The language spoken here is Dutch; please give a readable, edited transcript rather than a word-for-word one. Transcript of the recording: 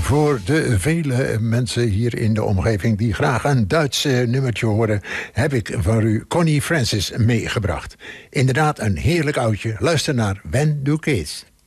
Voor de vele mensen hier in de omgeving die graag een Duits nummertje horen, heb ik voor u Connie Francis meegebracht. Inderdaad een heerlijk oudje. Luister naar Wenn du gehst.